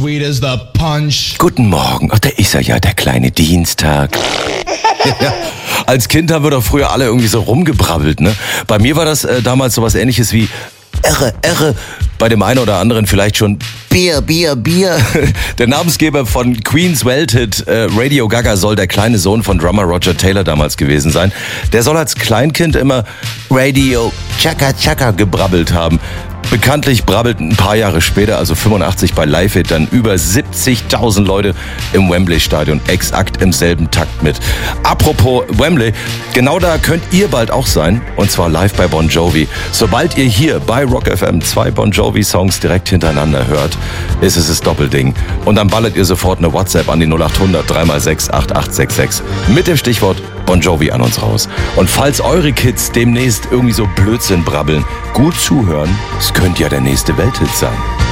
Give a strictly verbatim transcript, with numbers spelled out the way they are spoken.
sweet as the punch. Guten Morgen. Ach, da ist er ja, der kleine Dienstag. Ja, als Kind haben wir doch früher alle irgendwie so rumgebrabbelt, ne? Bei mir war das äh, damals sowas Ähnliches wie Irre, irre. Bei dem einen oder anderen vielleicht schon Bier, Bier, Bier. Der Namensgeber von Queens Welthit äh, Radio Gaga soll der kleine Sohn von Drummer Roger Taylor damals gewesen sein. Der soll als Kleinkind immer Radio Chaka Chaka gebrabbelt haben. Bekanntlich brabbelten ein paar Jahre später, also fünfundachtzig bei Live Aid, dann über siebzigtausend Leute im Wembley-Stadion exakt im selben Takt mit. Apropos Wembley, genau da könnt ihr bald auch sein, und zwar live bei Bon Jovi. Sobald ihr hier bei Rock F M zwei Bon Jovi-Songs direkt hintereinander hört, ist es das Doppelding. Und dann ballert ihr sofort eine WhatsApp an die null acht hundert drei mal sechs acht acht sechs sechs mit dem Stichwort Bon Jovi an uns raus. Und falls eure Kids demnächst irgendwie so Blödsinn brabbeln, gut zuhören, es könnte ja der nächste Welthit sein.